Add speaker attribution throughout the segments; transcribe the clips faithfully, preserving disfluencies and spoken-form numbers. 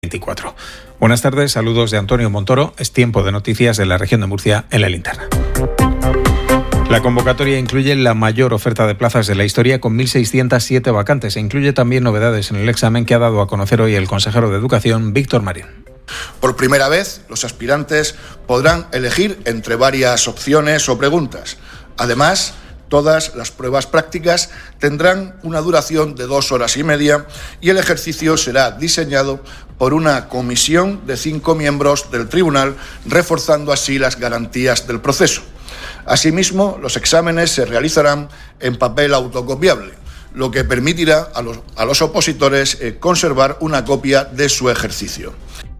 Speaker 1: veinticuatro. Buenas tardes, saludos de Antonio Montoro. Es tiempo de noticias de la región de Murcia en la linterna. La convocatoria incluye la mayor oferta de plazas de la historia con mil seiscientas siete vacantes e incluye también novedades en el examen que ha dado a conocer hoy el consejero de Educación, Víctor Marín.
Speaker 2: Por primera vez, los aspirantes podrán elegir entre varias opciones o preguntas. Además, todas las pruebas prácticas tendrán una duración de dos horas y media y el ejercicio será diseñado por una comisión de cinco miembros del tribunal, reforzando así las garantías del proceso. Asimismo, los exámenes se realizarán en papel autocopiable, lo que permitirá a los, a los opositores eh, conservar una copia de su ejercicio.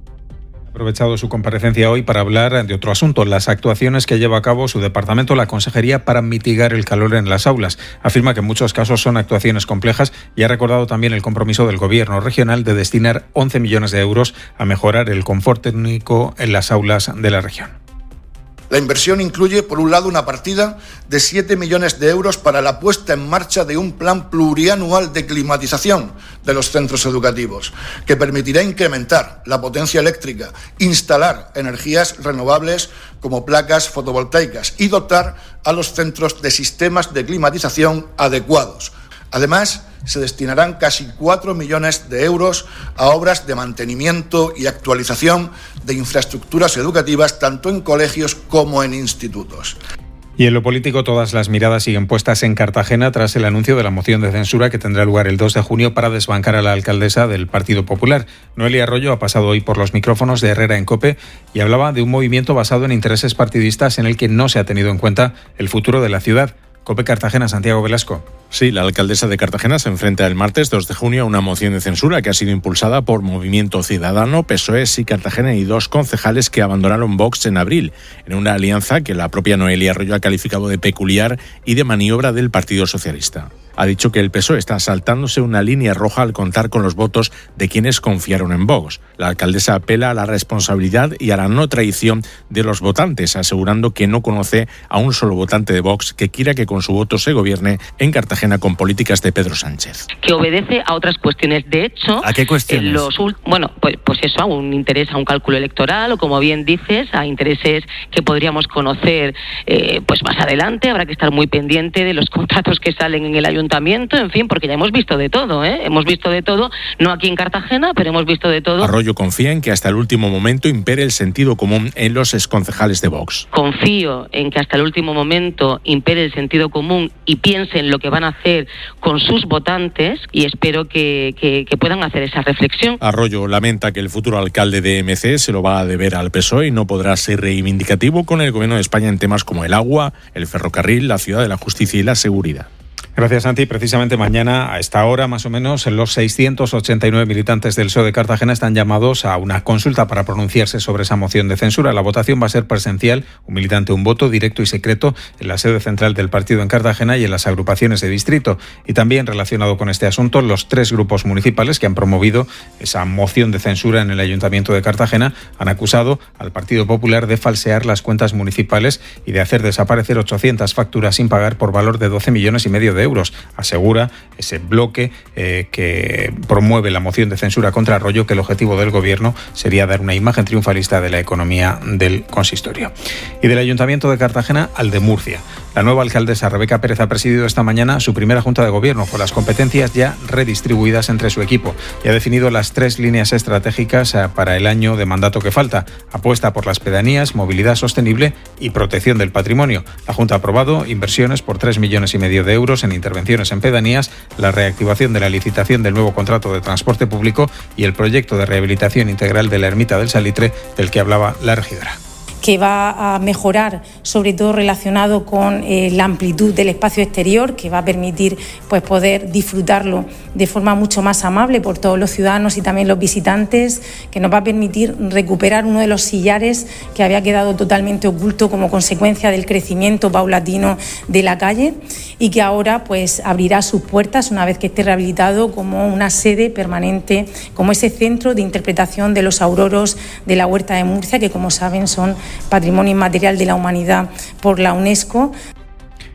Speaker 1: Ha aprovechado su comparecencia hoy para hablar de otro asunto, las actuaciones que lleva a cabo su departamento, la Consejería, para mitigar el calor en las aulas. Afirma que en muchos casos son actuaciones complejas y ha recordado también el compromiso del Gobierno regional de destinar once millones de euros a mejorar el confort técnico en las aulas de la región.
Speaker 2: La inversión incluye, por un lado, una partida de siete millones de euros para la puesta en marcha de un plan plurianual de climatización de los centros educativos, que permitirá incrementar la potencia eléctrica, instalar energías renovables como placas fotovoltaicas y dotar a los centros de sistemas de climatización adecuados. Además, se destinarán casi cuatro millones de euros a obras de mantenimiento y actualización de infraestructuras educativas, tanto en colegios como en institutos.
Speaker 1: Y en lo político, todas las miradas siguen puestas en Cartagena tras el anuncio de la moción de censura que tendrá lugar el dos de junio para desbancar a la alcaldesa del Partido Popular. Noelia Arroyo ha pasado hoy por los micrófonos de Herrera en COPE y hablaba de un movimiento basado en intereses partidistas en el que no se ha tenido en cuenta el futuro de la ciudad. COPE Cartagena, Santiago Velasco.
Speaker 3: Sí, la alcaldesa de Cartagena se enfrenta el martes dos de junio a una moción de censura que ha sido impulsada por Movimiento Ciudadano, P S O E, Sí Cartagena y dos concejales que abandonaron Vox en abril, en una alianza que la propia Noelia Arroyo ha calificado de peculiar y de maniobra del Partido Socialista. Ha dicho que el P S O E está saltándose una línea roja al contar con los votos de quienes confiaron en Vox. La alcaldesa apela a la responsabilidad y a la no traición de los votantes, asegurando que no conoce a un solo votante de Vox que quiera que con su voto se gobierne en Cartagena con políticas de Pedro Sánchez.
Speaker 4: Que obedece a otras cuestiones. De hecho,
Speaker 3: ¿a qué cuestiones?
Speaker 4: Los, bueno, pues, pues eso, a un interés, a un cálculo electoral, o como bien dices, a intereses que podríamos conocer eh, pues más adelante. Habrá que estar muy pendiente de los contratos que salen en el ayuntamiento, en fin, porque ya hemos visto de todo, ¿eh? Hemos visto de todo, no aquí en Cartagena, pero hemos visto de todo.
Speaker 3: Arroyo confía en que hasta el último momento impere el sentido común en los exconcejales de Vox.
Speaker 4: Confío en que hasta el último momento impere el sentido común y piensen lo que van a hacer con sus votantes y espero que, que, que puedan hacer esa reflexión.
Speaker 3: Arroyo lamenta que el futuro alcalde de M C se lo va a deber al P S O E y no podrá ser reivindicativo con el Gobierno de España en temas como el agua, el ferrocarril, la ciudad de la justicia y la seguridad.
Speaker 1: Gracias, Santi. Precisamente mañana, a esta hora más o menos, los seiscientos ochenta y nueve militantes del P S O E de Cartagena están llamados a una consulta para pronunciarse sobre esa moción de censura. La votación va a ser presencial, un militante, un voto, directo y secreto, en la sede central del partido en Cartagena y en las agrupaciones de distrito. Y también relacionado con este asunto, los tres grupos municipales que han promovido esa moción de censura en el Ayuntamiento de Cartagena han acusado al Partido Popular de falsear las cuentas municipales y de hacer desaparecer ochocientas facturas sin pagar por valor de doce millones y medio de euros. Asegura ese bloque eh, que promueve la moción de censura contra Arroyo que el objetivo del Gobierno sería dar una imagen triunfalista de la economía del consistorio. Y del Ayuntamiento de Cartagena al de Murcia. La nueva alcaldesa Rebeca Pérez ha presidido esta mañana su primera Junta de Gobierno con las competencias ya redistribuidas entre su equipo y ha definido las tres líneas estratégicas para el año de mandato que falta. Apuesta por las pedanías, movilidad sostenible y protección del patrimonio. La Junta ha aprobado inversiones por tres millones y medio de euros en intervenciones en pedanías, la reactivación de la licitación del nuevo contrato de transporte público y el proyecto de rehabilitación integral de la Ermita del Salitre del que hablaba la regidora.
Speaker 5: Que va a mejorar, sobre todo relacionado con eh, la amplitud del espacio exterior, que va a permitir pues, poder disfrutarlo de forma mucho más amable por todos los ciudadanos y también los visitantes, que nos va a permitir recuperar uno de los sillares que había quedado totalmente oculto como consecuencia del crecimiento paulatino de la calle y que ahora pues, abrirá sus puertas una vez que esté rehabilitado como una sede permanente, como ese centro de interpretación de los auroros de la Huerta de Murcia, que como saben son Patrimonio Inmaterial de la Humanidad por la UNESCO.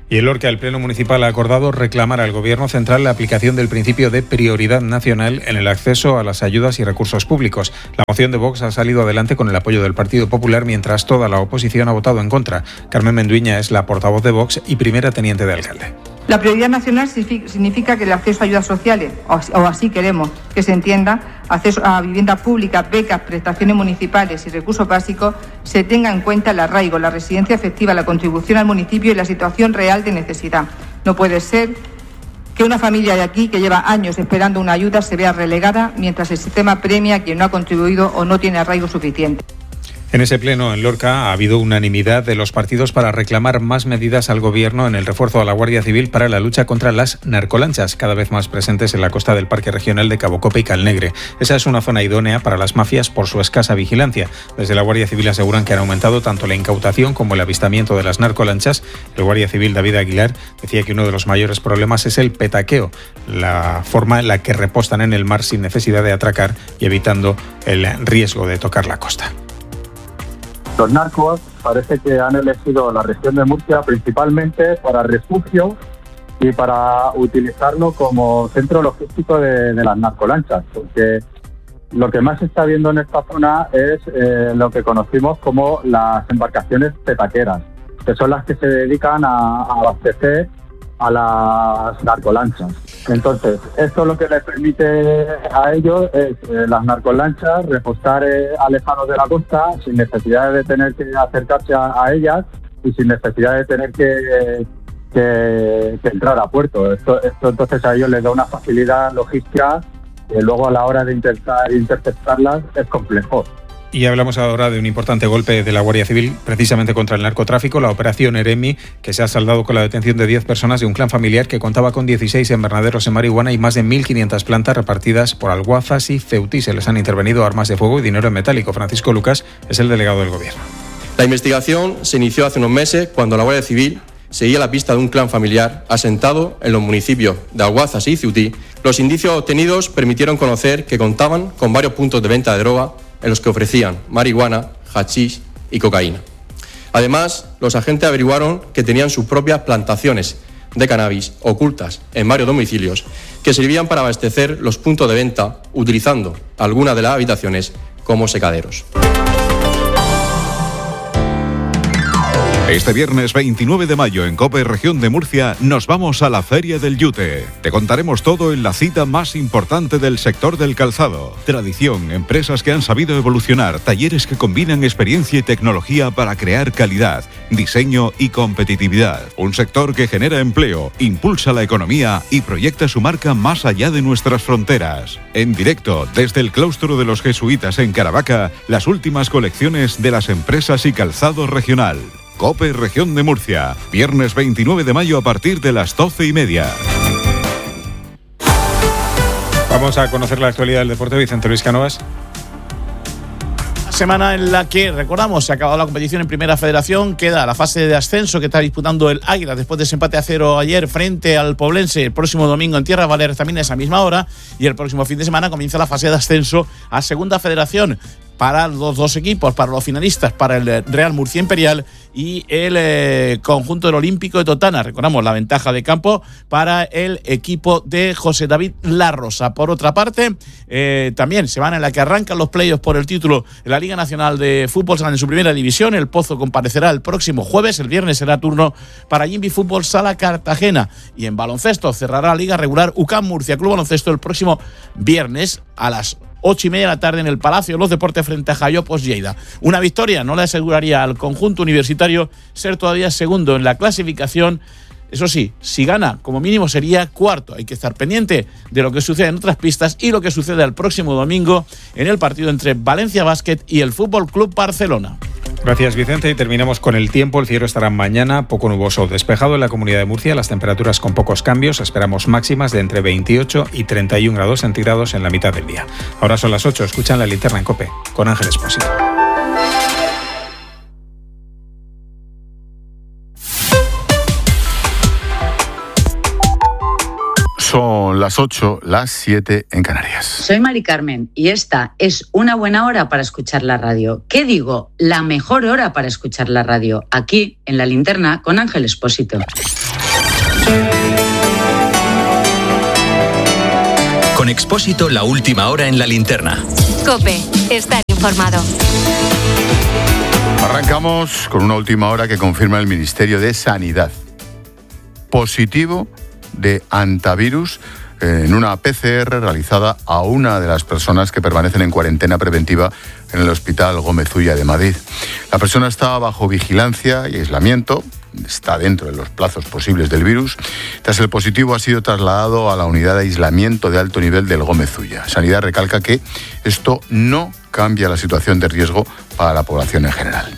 Speaker 1: Y en Lorca, el Pleno Municipal ha acordado reclamar al Gobierno central la aplicación del principio de prioridad nacional en el acceso a las ayudas y recursos públicos. La moción de Vox ha salido adelante con el apoyo del Partido Popular, mientras toda la oposición ha votado en contra. Carmen Menduiña es la portavoz de Vox y primera teniente de alcalde.
Speaker 6: La prioridad nacional significa que el acceso a ayudas sociales, o así queremos que se entienda, acceso a vivienda pública, becas, prestaciones municipales y recursos básicos, se tenga en cuenta el arraigo, la residencia efectiva, la contribución al municipio y la situación real de necesidad. No puede ser que una familia de aquí que lleva años esperando una ayuda se vea relegada mientras el sistema premia a quien no ha contribuido o no tiene arraigo suficiente.
Speaker 1: En ese pleno en Lorca ha habido unanimidad de los partidos para reclamar más medidas al Gobierno en el refuerzo a la Guardia Civil para la lucha contra las narcolanchas, cada vez más presentes en la costa del Parque Regional de Cabo Cope y Calnegre. Esa es una zona idónea para las mafias por su escasa vigilancia. Desde la Guardia Civil aseguran que han aumentado tanto la incautación como el avistamiento de las narcolanchas. El Guardia Civil David Aguilar decía que uno de los mayores problemas es el petaqueo, la forma en la que repostan en el mar sin necesidad de atracar y evitando el riesgo de tocar la costa.
Speaker 7: Los narcos parece que han elegido la región de Murcia principalmente para refugio y para utilizarlo como centro logístico de, de las narcolanchas, porque lo que más se está viendo en esta zona es eh, lo que conocimos como las embarcaciones petaqueras, que son las que se dedican a, a abastecer a las narcolanchas. Entonces, esto lo que les permite a ellos es eh, las narcolanchas repostar eh, alejados de la costa sin necesidad de tener que acercarse a, a ellas y sin necesidad de tener que, que, que entrar a puerto. Esto, esto entonces a ellos les da una facilidad logística que luego a la hora de intentar interceptarlas es complejo.
Speaker 1: Y hablamos ahora de un importante golpe de la Guardia Civil precisamente contra el narcotráfico, la operación Eremi, que se ha saldado con la detención de diez personas de un clan familiar que contaba con dieciséis invernaderos en marihuana y más de mil quinientas plantas repartidas por Alguazas y Ceutí. Se les han intervenido armas de fuego y dinero en metálico. Francisco Lucas es el delegado del Gobierno.
Speaker 8: La investigación se inició hace unos meses cuando la Guardia Civil seguía la pista de un clan familiar asentado en los municipios de Alguazas y Ceutí. Los indicios obtenidos permitieron conocer que contaban con varios puntos de venta de droga en los que ofrecían marihuana, hachís y cocaína. Además, los agentes averiguaron que tenían sus propias plantaciones de cannabis ocultas en varios domicilios que servían para abastecer los puntos de venta utilizando algunas de las habitaciones como secaderos.
Speaker 9: Este viernes veintinueve de mayo en COPE Región de Murcia nos vamos a la Feria del Yute. Te contaremos todo en la cita más importante del sector del calzado. Tradición, empresas que han sabido evolucionar, talleres que combinan experiencia y tecnología para crear calidad, diseño y competitividad. Un sector que genera empleo, impulsa la economía y proyecta su marca más allá de nuestras fronteras. En directo, desde el claustro de los jesuitas en Caravaca, las últimas colecciones de las empresas y calzado regional. COPE Región de Murcia, viernes veintinueve de mayo a partir de las doce y media.
Speaker 1: Vamos a conocer la actualidad del deporte. Vicente Luis Cánovas.
Speaker 10: Semana en la que, recordamos, se ha acabado la competición en Primera Federación, queda la fase de ascenso que está disputando el Águila después de ese empate a cero ayer frente al Poblense. El próximo domingo en Tierra Valer también a esa misma hora, y el próximo fin de semana comienza la fase de ascenso a Segunda Federación para los dos equipos, para los finalistas, para el Real Murcia Imperial y el eh, conjunto del Olímpico de Totana. Recordamos la ventaja de campo para el equipo de José David La Rosa. Por otra parte, eh, también semana en la que arrancan los playoffs por el título en la Liga Nacional de Fútbol en su primera división. El Pozo comparecerá el próximo jueves. El viernes será turno para Jimby Fútbol Sala Cartagena. Y en baloncesto cerrará la Liga Regular U C A M Murcia Club Baloncesto el próximo viernes a las ocho y media de la tarde en el Palacio de los Deportes frente a Jayopos Lleida. Una victoria no le aseguraría al conjunto universitario ser todavía segundo en la clasificación. Eso sí, si gana, como mínimo sería cuarto. Hay que estar pendiente de lo que sucede en otras pistas y lo que sucede el próximo domingo en el partido entre Valencia Basket y el Fútbol Club Barcelona.
Speaker 1: Gracias, Vicente. Y terminamos con el tiempo. El cielo estará mañana poco nuboso o despejado en la Comunidad de Murcia. Las temperaturas con pocos cambios. Esperamos máximas de entre veintiocho y treinta y un grados centígrados en la mitad del día. Ahora son las ocho. Escuchan La Linterna en COPE con Ángel Espósito.
Speaker 11: Son las ocho, las siete en Canarias.
Speaker 12: Soy Mari Carmen y esta es una buena hora para escuchar la radio. ¿Qué digo? La mejor hora para escuchar la radio. Aquí, en La Linterna, con Ángel Espósito.
Speaker 13: Con Expósito, la última hora en la linterna.
Speaker 14: COPE, estar informado.
Speaker 11: Arrancamos con una última hora que confirma el Ministerio de Sanidad. Positivo de antivirus en una P C R realizada a una de las personas que permanecen en cuarentena preventiva en el Hospital Gómez Ulla de Madrid. La persona está bajo vigilancia y aislamiento, está dentro de los plazos posibles del virus. Tras el positivo ha sido trasladado a la unidad de aislamiento de alto nivel del Gómez Ulla. Sanidad recalca que esto no cambia la situación de riesgo para la población en general.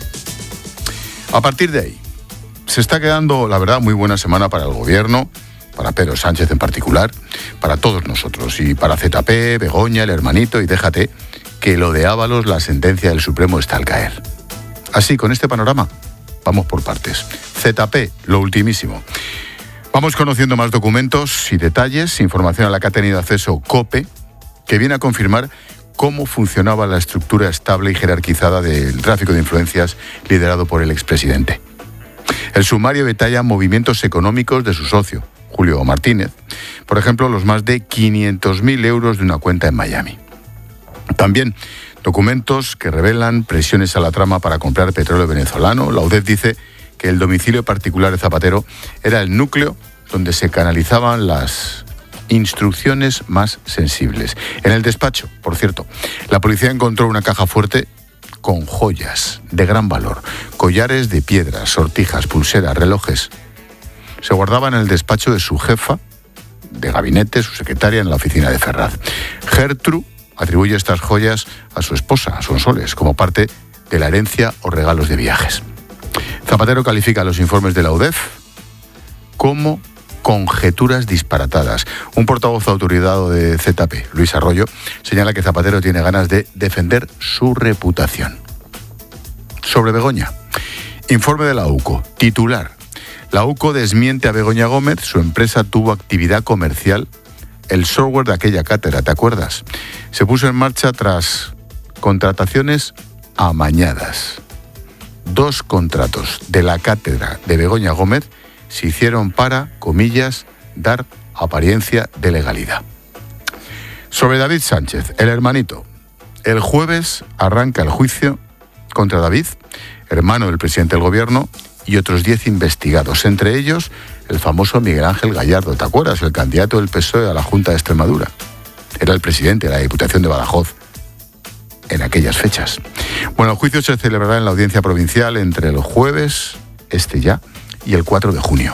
Speaker 11: A partir de ahí, se está quedando, la verdad, muy buena semana para el Gobierno, para Pedro Sánchez en particular, para todos nosotros, y para Z P, Begoña, el hermanito, y déjate que lo de Ábalos, la sentencia del Supremo está al caer. Así, con este panorama, vamos por partes. Z P, lo ultimísimo. Vamos conociendo más documentos y detalles, información a la que ha tenido acceso COPE, que viene a confirmar cómo funcionaba la estructura estable y jerarquizada del tráfico de influencias liderado por el expresidente. El sumario detalla movimientos económicos de su socio, Julio Martínez, por ejemplo, los más de quinientos mil euros de una cuenta en Miami. También documentos que revelan presiones a la trama para comprar petróleo venezolano. La U D E F dice que el domicilio particular de Zapatero era el núcleo donde se canalizaban las instrucciones más sensibles. En el despacho, por cierto, la policía encontró una caja fuerte con joyas de gran valor, collares de piedras, sortijas, pulseras, relojes. Se guardaban en el despacho de su jefa de gabinete, su secretaria, en la oficina de Ferraz. Gertrude atribuye estas joyas a su esposa, a Sonsoles, como parte de la herencia o regalos de viajes. Zapatero califica los informes de la U D E F como conjeturas disparatadas. Un portavoz autorizado de Z P, Luis Arroyo, señala que Zapatero tiene ganas de defender su reputación. Sobre Begoña, informe de la U C O, titular. La U C O desmiente a Begoña Gómez, su empresa tuvo actividad comercial. El software de aquella cátedra, ¿te acuerdas? Se puso en marcha tras contrataciones amañadas. Dos contratos de la cátedra de Begoña Gómez se hicieron para, comillas, dar apariencia de legalidad. Sobre David Sánchez, el hermanito. El jueves arranca el juicio contra David, hermano del presidente del Gobierno, y otros diez investigados, entre ellos el famoso Miguel Ángel Gallardo, ¿te acuerdas? El candidato del P S O E a la Junta de Extremadura. Era el presidente de la Diputación de Badajoz en aquellas fechas. Bueno, el juicio se celebrará en la audiencia provincial entre el jueves, este ya, y el cuatro de junio.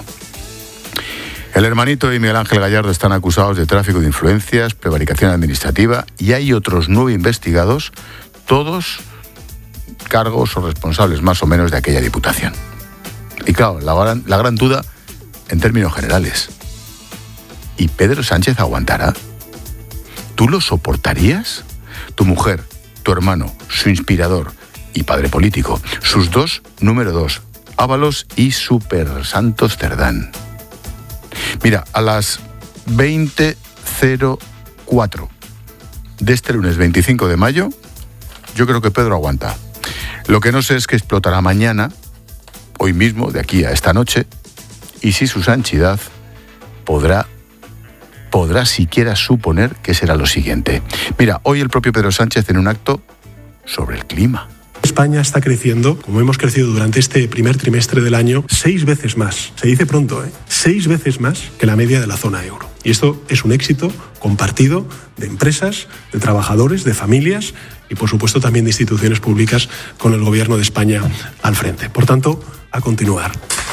Speaker 11: El hermanito y Miguel Ángel Gallardo están acusados de tráfico de influencias, prevaricación administrativa, y hay otros nueve investigados, todos cargos o responsables más o menos de aquella diputación. Y claro, la gran, la gran duda en términos generales. ¿Y Pedro Sánchez aguantará? ¿Tú lo soportarías? Tu mujer, tu hermano, su inspirador y padre político, sus dos número dos, Ábalos y Super Santos Cerdán. Mira, a las veinte cero cuatro de este lunes veinticinco de mayo, yo creo que Pedro aguanta. Lo que no sé es que explotará mañana, hoy mismo, de aquí a esta noche, y si su santidad podrá, podrá siquiera suponer que será lo siguiente. Mira, hoy el propio Pedro Sánchez en un acto sobre el clima.
Speaker 15: España está creciendo, como hemos crecido durante este primer trimestre del año, seis veces más, se dice pronto, ¿eh? seis veces más que la media de la zona euro. Y esto es un éxito compartido de empresas, de trabajadores, de familias y, por supuesto, también de instituciones públicas con el Gobierno de España al frente. Por tanto, a continuar.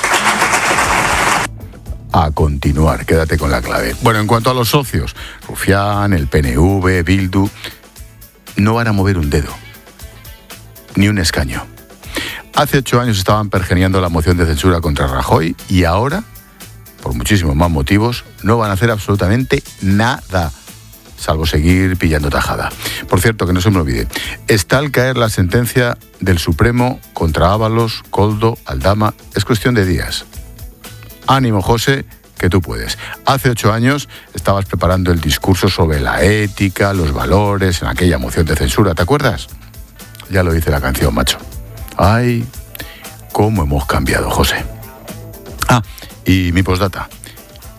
Speaker 11: A continuar, quédate con la clave. Bueno, en cuanto a los socios, Rufián, el P N V, Bildu, no van a mover un dedo, ni un escaño. Hace ocho años estaban pergeñando la moción de censura contra Rajoy y ahora, por muchísimos más motivos, no van a hacer absolutamente nada, salvo seguir pillando tajada. Por cierto, que no se me olvide, está al caer la sentencia del Supremo contra Ábalos, Koldo, Aldama. Es cuestión de días. Ánimo, José, que tú puedes. Hace ocho años estabas preparando el discurso sobre la ética, los valores, en aquella moción de censura, ¿te acuerdas? Ya lo dice la canción, macho. Ay, cómo hemos cambiado, José. Ah, y mi postdata.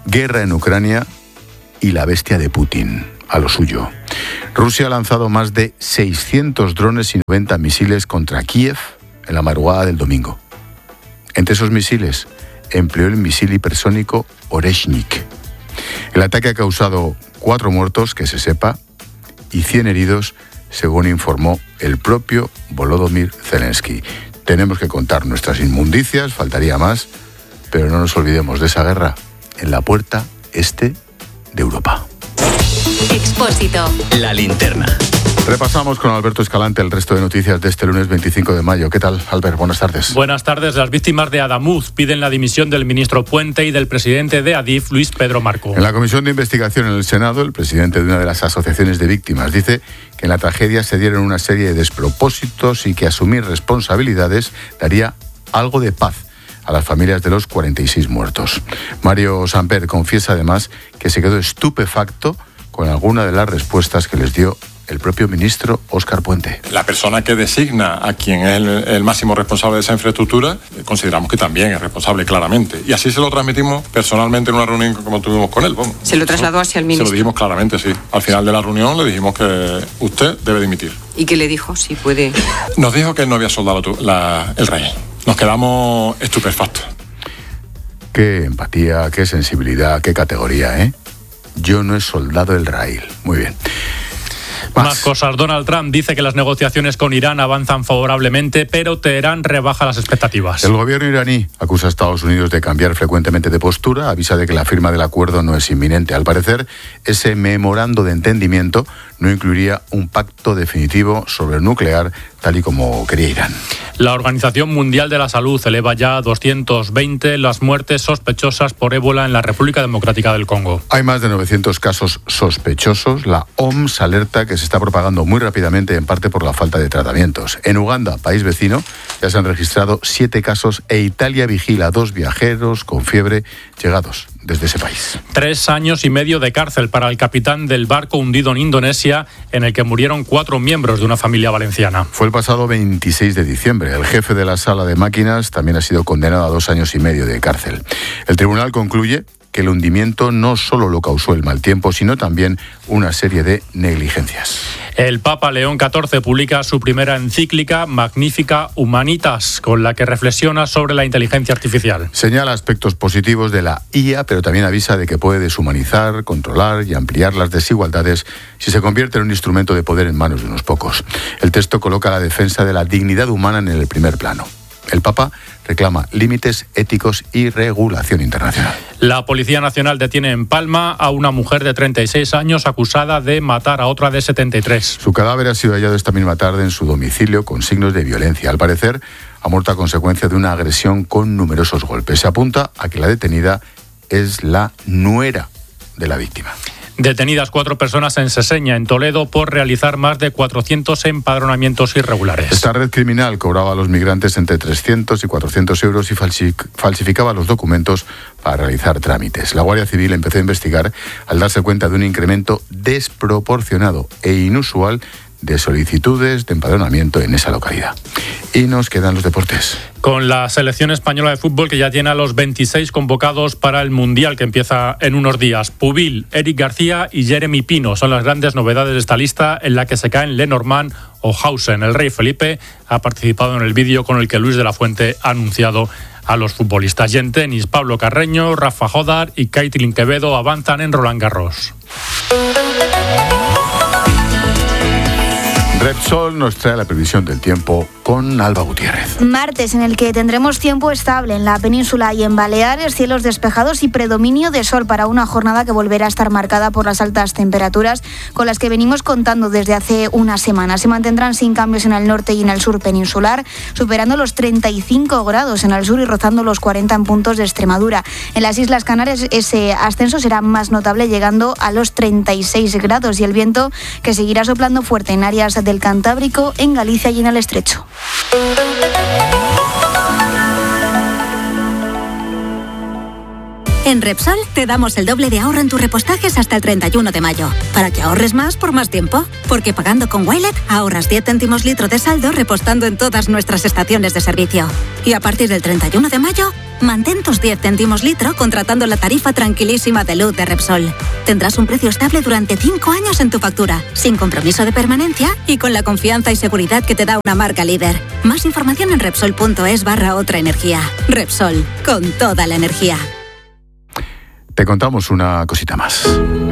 Speaker 11: guerra en Ucrania y la bestia de Putin, a lo suyo. Rusia ha lanzado más de seiscientos drones y noventa misiles contra Kiev en la madrugada del domingo. Entre esos misiles empleó el misil hipersónico Oreshnik. El ataque ha causado cuatro muertos, que se sepa, y cien heridos, según informó el propio Volodymyr Zelensky. Tenemos que contar nuestras inmundicias, faltaría más, pero no nos olvidemos de esa guerra en la puerta este de Europa.
Speaker 14: Expósito.
Speaker 13: La linterna.
Speaker 11: Repasamos con Alberto Escalante el resto de noticias de este lunes veinticinco de mayo. ¿Qué tal, Albert? Buenas tardes.
Speaker 16: Buenas tardes. Las víctimas de Adamuz piden la dimisión del ministro Puente y del presidente de Adif, Luis Pedro Marco.
Speaker 11: En la comisión de investigación en el Senado, el presidente de una de las asociaciones de víctimas dice que en la tragedia se dieron una serie de despropósitos y que asumir responsabilidades daría algo de paz a las familias de los cuarenta y seis muertos. Mario Samper confiesa además que se quedó estupefacto con alguna de las respuestas que les dio el propio ministro Óscar Puente.
Speaker 17: La persona que designa a quien es el, el máximo responsable de esa infraestructura, consideramos que también es responsable claramente. Y así se lo transmitimos personalmente en una reunión como tuvimos con él. Vamos.
Speaker 18: ¿Se lo trasladó hacia el ministro?
Speaker 17: Se lo dijimos claramente, sí. Al final de la reunión le dijimos que usted debe dimitir.
Speaker 18: ¿Y qué le dijo? Si puede...
Speaker 17: Nos dijo que él no había soldado la, el rey. Nos quedamos estupefactos.
Speaker 11: Qué empatía, qué sensibilidad, qué categoría, ¿eh? Yo no he soldado el Rail. Muy bien.
Speaker 16: Más. Más cosas. Donald Trump dice que las negociaciones con Irán avanzan favorablemente, pero Teherán rebaja las expectativas.
Speaker 11: El gobierno iraní acusa a Estados Unidos de cambiar frecuentemente de postura, avisa de que la firma del acuerdo no es inminente. Al parecer, ese memorando de entendimiento no incluiría un pacto definitivo sobre el nuclear, tal y como quería Irán.
Speaker 16: La Organización Mundial de la Salud eleva ya a doscientos veinte las muertes sospechosas por ébola en la República Democrática del Congo.
Speaker 11: Hay más de novecientos casos sospechosos. La O M S alerta que se está propagando muy rápidamente, en parte por la falta de tratamientos. En Uganda, país vecino, ya se han registrado siete casos e Italia vigila a dos viajeros con fiebre llegados desde ese país.
Speaker 16: Tres años y medio de cárcel para el capitán del barco hundido en Indonesia, en el que murieron cuatro miembros de una familia valenciana.
Speaker 11: Fue el pasado veintiséis de diciembre. El jefe de la sala de máquinas también ha sido condenado a dos años y medio de cárcel. El tribunal concluye que el hundimiento no solo lo causó el mal tiempo, sino también una serie de negligencias.
Speaker 16: El Papa León catorce publica su primera encíclica, Magnificat Humanitas, con la que reflexiona sobre la inteligencia artificial.
Speaker 11: Señala aspectos positivos de la I A, pero también avisa de que puede deshumanizar, controlar y ampliar las desigualdades si se convierte en un instrumento de poder en manos de unos pocos. El texto coloca la defensa de la dignidad humana en el primer plano. El Papa reclama límites éticos y regulación internacional.
Speaker 16: La Policía Nacional detiene en Palma a una mujer de treinta y seis años acusada de matar a otra de setenta y tres.
Speaker 11: Su cadáver ha sido hallado esta misma tarde en su domicilio con signos de violencia. Al parecer, ha muerto a consecuencia de una agresión con numerosos golpes. Se apunta a que la detenida es la nuera de la víctima.
Speaker 16: Detenidas cuatro personas en Seseña, en Toledo, por realizar más de cuatrocientos empadronamientos irregulares.
Speaker 11: Esta red criminal cobraba a los migrantes entre trescientos y cuatrocientos euros y falsificaba los documentos para realizar trámites. La Guardia Civil empezó a investigar al darse cuenta de un incremento desproporcionado e inusual de solicitudes de empadronamiento en esa localidad. Y nos quedan los deportes.
Speaker 16: Con la selección española de fútbol, que ya tiene a los veintiséis convocados para el Mundial, que empieza en unos días. Pubil, Eric García y Jeremy Pino son las grandes novedades de esta lista, en la que se caen Lenormand o Hausen. El rey Felipe ha participado en el vídeo con el que Luis de la Fuente ha anunciado a los futbolistas. Y en tenis, Pablo Carreño, Rafa Jodar y Caitlin Quevedo avanzan en Roland Garros.
Speaker 11: Repsol nos trae la previsión del tiempo con Alba Gutiérrez.
Speaker 19: Martes, en el que tendremos tiempo estable en la península y en Baleares, cielos despejados y predominio de sol para una jornada que volverá a estar marcada por las altas temperaturas con las que venimos contando desde hace una semana. Se mantendrán sin cambios en el norte y en el sur peninsular, superando los treinta y cinco grados en el sur y rozando los cuarenta en puntos de Extremadura. En las Islas Canarias ese ascenso será más notable, llegando a los treinta y seis grados, y el viento que seguirá soplando fuerte en áreas del Cantábrico, en Galicia y en el Estrecho.
Speaker 20: En Repsol te damos el doble de ahorro en tus repostajes hasta el treinta y uno de mayo, para que ahorres más por más tiempo. Porque pagando con Wilet ahorras diez céntimos litro de saldo repostando en todas nuestras estaciones de servicio. Y a partir del treinta y uno de mayo, mantén tus diez céntimos litro contratando la tarifa tranquilísima de luz de Repsol. Tendrás un precio estable durante cinco años en tu factura, sin compromiso de permanencia y con la confianza y seguridad que te da una marca líder. Más información en Repsol.es barra otra energía. Repsol, con toda la energía.
Speaker 11: Te contamos una cosita más.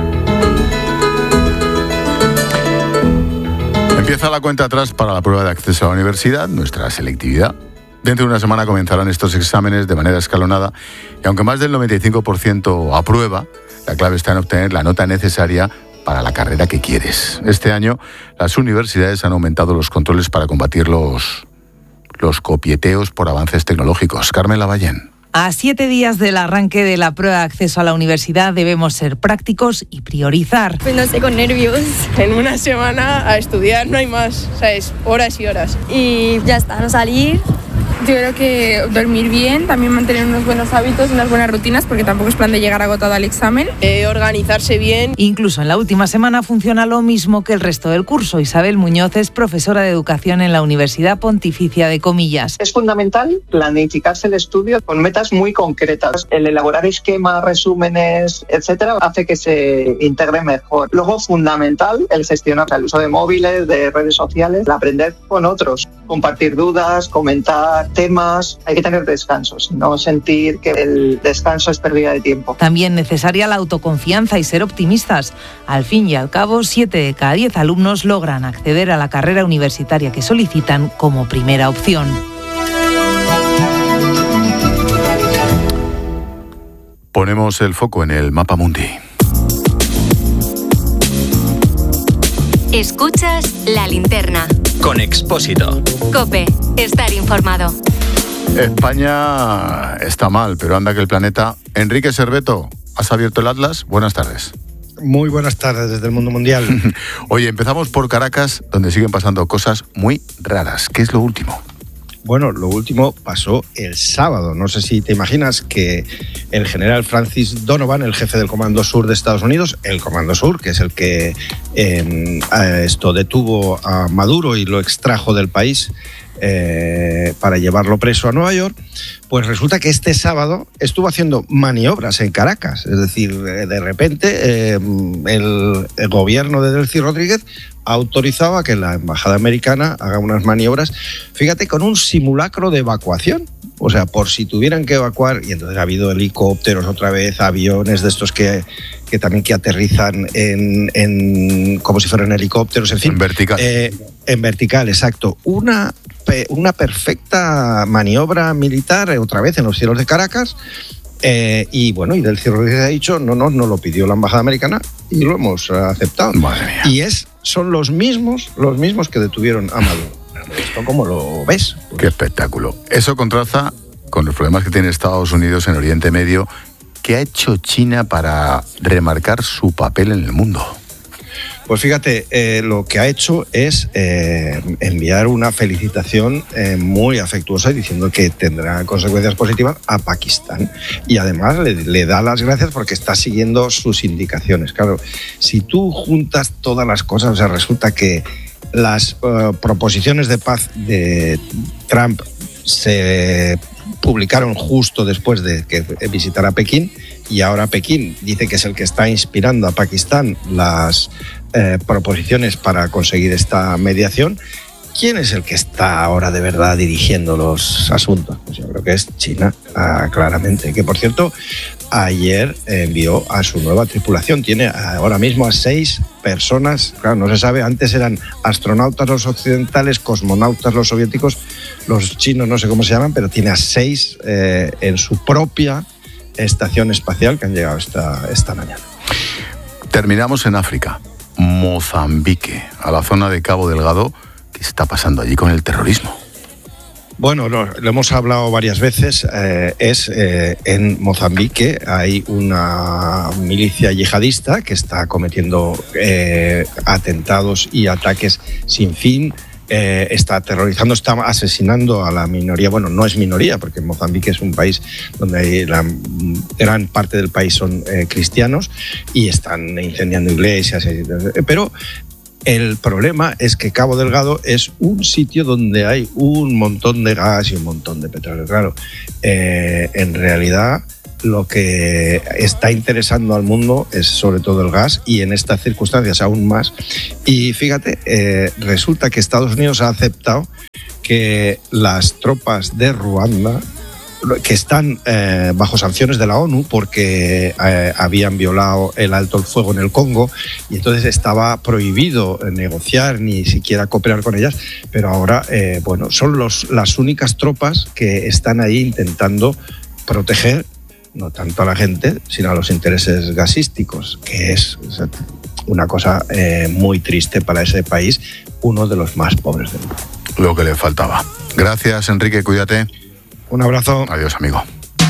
Speaker 11: Empieza la cuenta atrás para la prueba de acceso a la universidad, nuestra selectividad. Dentro de una semana comenzarán estos exámenes de manera escalonada y aunque más del noventa y cinco por ciento aprueba, la clave está en obtener la nota necesaria para la carrera que quieres. Este año las universidades han aumentado los controles para combatir los, los copieteos por avances tecnológicos. Carmen Lavallén.
Speaker 21: A siete días del arranque de la prueba de acceso a la universidad debemos ser prácticos y priorizar.
Speaker 22: Pues no sé, con nervios. En una semana a estudiar no hay más, ¿sabes? Horas y horas. Y ya está, no salir.
Speaker 23: Yo creo que dormir bien, también mantener unos buenos hábitos, unas buenas rutinas, porque tampoco es plan de llegar agotado al examen.
Speaker 22: Eh, organizarse bien.
Speaker 21: Incluso en la última semana funciona lo mismo que el resto del curso. Isabel Muñoz es profesora de educación en la Universidad Pontificia de Comillas.
Speaker 24: Es fundamental planificarse el estudio con metas muy concretas. El elaborar esquemas, resúmenes, etcétera, hace que se integre mejor. Luego, fundamental el gestionar el uso de móviles, de redes sociales, el aprender con otros, compartir dudas, comentar temas. Hay que tener descansos, no sentir que el descanso es pérdida de tiempo.
Speaker 21: También necesaria la autoconfianza y ser optimistas. Al fin y al cabo, siete de cada diez alumnos logran acceder a la carrera universitaria que solicitan como primera opción.
Speaker 11: Ponemos el foco en el mapa mundi.
Speaker 14: Escuchas La Linterna.
Speaker 13: Con Expósito.
Speaker 14: COPE. Estar informado.
Speaker 11: España está mal, pero anda que el planeta. Enrique Serveto, ¿has abierto el Atlas? Buenas tardes.
Speaker 25: Muy buenas tardes desde el mundo mundial.
Speaker 11: Oye, empezamos por Caracas, donde siguen pasando cosas muy raras. ¿Qué es lo último?
Speaker 25: Bueno, lo último pasó el sábado. No sé si te imaginas que el general Francis Donovan, el jefe del Comando Sur de Estados Unidos, el Comando Sur, que es el que eh, esto detuvo a Maduro y lo extrajo del país eh, para llevarlo preso a Nueva York, pues resulta que este sábado estuvo haciendo maniobras en Caracas. Es decir, de repente eh, el, el gobierno de Delcy Rodríguez ha autorizado a que la embajada americana haga unas maniobras, fíjate, con un simulacro de evacuación. O sea, por si tuvieran que evacuar, y entonces ha habido helicópteros otra vez, aviones de estos que, que también que aterrizan en, en como si fueran helicópteros, en fin.
Speaker 11: En vertical.
Speaker 25: Eh, en vertical, exacto. Una, una perfecta maniobra militar, otra vez en los cielos de Caracas. Eh, y bueno, y Delcy Rodríguez ha dicho, no, no, no lo pidió la embajada americana y lo hemos aceptado.
Speaker 11: Madre mía.
Speaker 25: Y es, son los mismos, los mismos que detuvieron a Maduro. ¿Esto cómo lo ves?
Speaker 11: Qué espectáculo. Eso contrasta con los problemas que tiene Estados Unidos en Oriente Medio. ¿Qué ha hecho China para remarcar su papel en el mundo?
Speaker 25: Pues fíjate, eh, lo que ha hecho es eh, enviar una felicitación eh, muy afectuosa diciendo que tendrá consecuencias positivas a Pakistán. Y además le, le da las gracias porque está siguiendo sus indicaciones. Claro, si tú juntas todas las cosas, o sea, resulta que las uh, proposiciones de paz de Trump se publicaron justo después de que visitara Pekín, y ahora Pekín dice que es el que está inspirando a Pakistán las eh, proposiciones para conseguir esta mediación. ¿Quién es el que está ahora de verdad dirigiendo los asuntos? Pues yo creo que es China, ah, claramente. Que, por cierto, ayer envió a su nueva tripulación. Tiene ahora mismo a seis personas. Claro, no se sabe. Antes eran astronautas los occidentales, cosmonautas los soviéticos, los chinos no sé cómo se llaman, pero tiene a seis eh, en su propia estación espacial que han llegado esta, esta mañana.
Speaker 11: Terminamos en África. Mozambique, a la zona de Cabo Delgado. ¿Qué está pasando allí con el terrorismo?
Speaker 25: Bueno, lo, lo hemos hablado varias veces. Eh, es eh, en Mozambique hay una milicia yihadista que está cometiendo eh, atentados y ataques sin fin eh, está aterrorizando, está asesinando a la minoría. Bueno, no es minoría, porque Mozambique es un país donde hay la gran parte del país son eh, cristianos y están incendiando iglesias. Pero el problema es que Cabo Delgado es un sitio donde hay un montón de gas y un montón de petróleo. Claro, eh, en realidad lo que está interesando al mundo es sobre todo el gas y en estas circunstancias aún más. Y fíjate, eh, resulta que Estados Unidos ha aceptado que las tropas de Ruanda, que están eh, bajo sanciones de la ONU porque eh, habían violado el alto el fuego en el Congo y entonces estaba prohibido negociar ni siquiera cooperar con ellas, pero ahora eh, bueno, son los, las únicas tropas que están ahí intentando proteger no tanto a la gente, sino a los intereses gasísticos, que es una cosa eh, muy triste para ese país, uno de los más pobres del mundo.
Speaker 11: Lo que le faltaba. Gracias, Enrique, cuídate.
Speaker 25: Un abrazo.
Speaker 11: Adiós, amigo.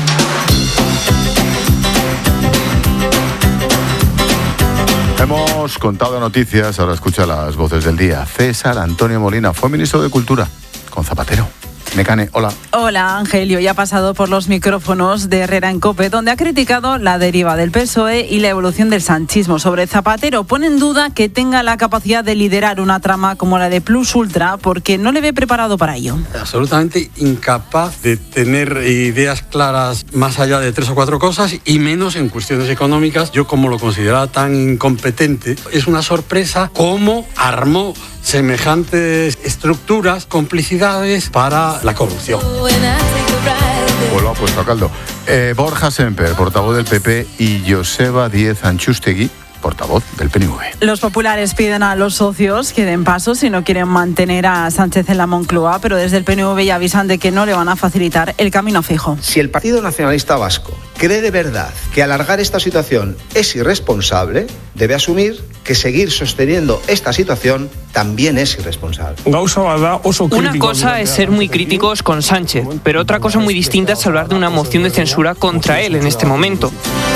Speaker 11: Hemos contado noticias, ahora escucha las voces del día. César Antonio Molina fue ministro de Cultura con Zapatero. Mecane, hola.
Speaker 2: Hola, Ángel. Y hoy ha pasado por los micrófonos de Herrera en COPE, donde ha criticado la deriva del P S O E y la evolución del sanchismo. Sobre Zapatero, pone en duda que tenga la capacidad de liderar una trama como la de Plus Ultra, porque no le ve preparado para ello.
Speaker 3: Absolutamente incapaz de tener ideas claras más allá de tres o cuatro cosas, y menos en cuestiones económicas. Yo, como lo consideraba tan incompetente, es una sorpresa cómo armó semejantes estructuras, complicidades para la corrupción.
Speaker 11: Pues lo ha puesto a caldo. Eh, Borja Semper, portavoz del P P, y Joseba Díez Antxustegui, portavoz del P N V.
Speaker 2: Los populares piden a los socios que den paso si no quieren mantener a Sánchez en la Moncloa, pero desde el P N V ya avisan de que no le van a facilitar el camino a Feijóo.
Speaker 4: Si el Partido Nacionalista Vasco cree de verdad que alargar esta situación es irresponsable, debe asumir que seguir sosteniendo esta situación también es irresponsable.
Speaker 5: Una cosa es ser muy críticos con Sánchez, pero otra cosa muy distinta es hablar de una moción de censura contra él en este momento.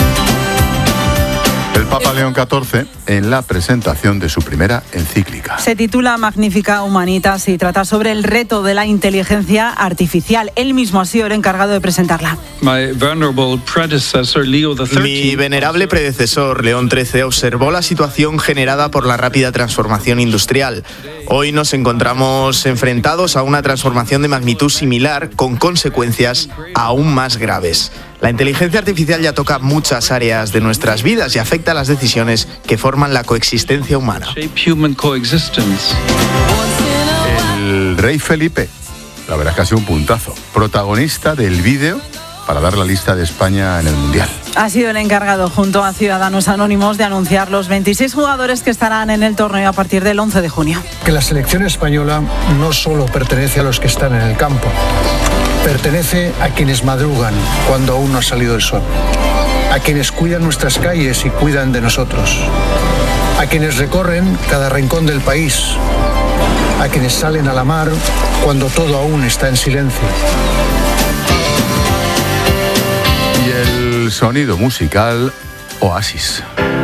Speaker 11: El Papa León catorce en la presentación de su primera encíclica.
Speaker 2: Se titula Magnificat Humanitas y trata sobre el reto de la inteligencia artificial. Él mismo ha sido el encargado de presentarla.
Speaker 6: Mi venerable predecesor, León trece, observó la situación generada por la rápida transformación industrial. Hoy nos encontramos enfrentados a una transformación de magnitud similar, con consecuencias aún más graves. La inteligencia artificial ya toca muchas áreas de nuestras vidas y afecta a las decisiones que forman la coexistencia humana.
Speaker 11: El rey Felipe, la verdad es que ha sido un puntazo, protagonista del vídeo para dar la lista de España en el Mundial.
Speaker 2: Ha sido el encargado, junto a Ciudadanos Anónimos, de anunciar los veintiséis jugadores que estarán en el torneo a partir del once de junio.
Speaker 26: Que la selección española no solo pertenece a los que están en el campo, pertenece a quienes madrugan cuando aún no ha salido el sol, a quienes cuidan nuestras calles y cuidan de nosotros, a quienes recorren cada rincón del país, a quienes salen a la mar cuando todo aún está en silencio.
Speaker 11: Y el sonido musical Oasis.